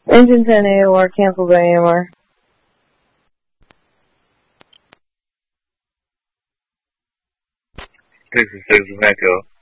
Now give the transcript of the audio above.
Engine 10 AOR, cancel by AMR. This is Echo.